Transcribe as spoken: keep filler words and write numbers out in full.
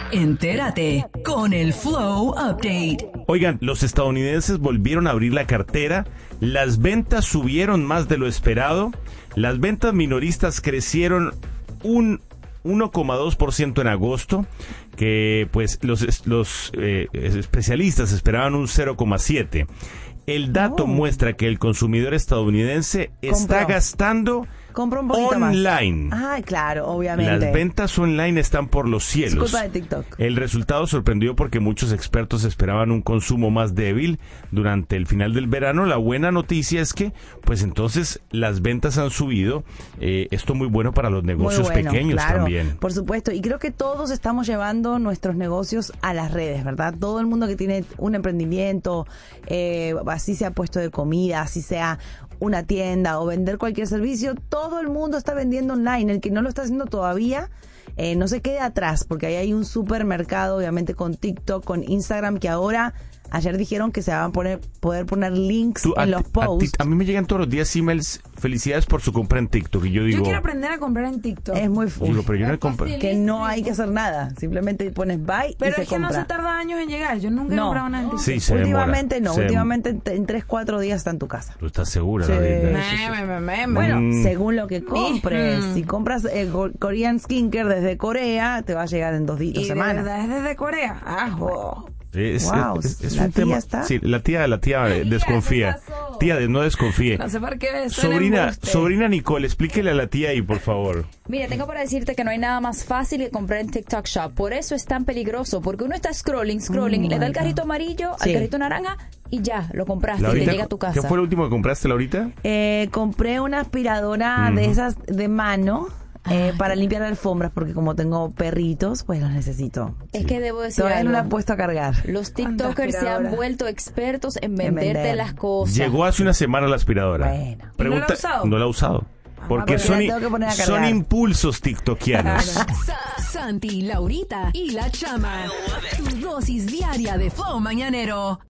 Entérate con el Flow Update. Oigan, los estadounidenses volvieron a abrir la cartera, las ventas subieron más de lo esperado, las ventas minoristas crecieron un uno coma dos por ciento en agosto, que pues los, los eh, especialistas esperaban un cero coma siete por ciento. El dato oh. muestra que el consumidor estadounidense Compró. está gastando Compra un poquito online. Más. Ah, claro, obviamente. Las ventas online están por los cielos. Es culpa de TikTok. El resultado sorprendió porque muchos expertos esperaban un consumo más débil durante el final del verano. La buena noticia es que, pues entonces, las ventas han subido. Eh, esto muy bueno para los negocios bueno, pequeños claro, también. Por supuesto. Y creo que todos estamos llevando nuestros negocios a las redes, ¿verdad? Todo el mundo que tiene un emprendimiento, eh, así sea puesto de comida, así sea una tienda o vender cualquier servicio, todo el mundo está vendiendo online. El que no lo está haciendo todavía, eh, no se quede atrás, porque ahí hay un supermercado, obviamente con TikTok, con Instagram, que ahora, ayer dijeron que se van a poner, poder poner links Tú, en a, los posts. A, ti, a mí me llegan todos los días emails, felicidades por su compra en TikTok, y yo digo... Yo quiero aprender a comprar en TikTok. Es muy fácil. Digo, pero yo no compro. Que no hay que hacer nada, simplemente pones buy pero y se es que compra. no se tarda años en llegar, yo nunca no. he comprado nada en TikTok. Sí, se últimamente demora. no, se últimamente dem- en tres, cuatro días está en tu casa. ¿Tú estás segura, sí, David? sí, sí. Me, me, me, me. Bueno, Mm. según lo que compres, Mm. si compras eh, Korean Skincare desde Corea, te va a llegar en dos días, dos ¿Y semanas. de verdad es desde Corea? Ah, oh. Es, Wow, es, es ¿la un tía tema. está? Sí, la tía, la tía Ay, desconfía. ¿qué pasó? Tía, no desconfíe. No sé por qué suena Sobrina, embuste. sobrina Nicole, explíquele a la tía ahí, por favor. Mira, tengo para decirte que no hay nada más fácil que comprar en TikTok Shop. Por eso es tan peligroso, porque uno está scrolling, scrolling, Oh le da el my carrito God. amarillo, Sí. al carrito naranja y ya, lo compraste y Laurita, te llega a tu casa. ¿qué fue lo último que compraste, Laurita? Eh, compré una aspiradora Ujú. de esas de mano eh, Ah, para limpiar alfombras, porque como tengo perritos, pues los necesito. Es que debo decir Todavía no algo. la he puesto a cargar. Los TikTokers se aspiradora. han vuelto expertos en venderte vender. las cosas. Llegó hace una semana la aspiradora. Bueno. ¿Y no la ha usado? No la ha usado. Porque porque son, la tengo que poner a son cargar. impulsos tiktokianos. Sa- Santi, Laurita y la Chama. Tu dosis diaria de Flow Mañanero.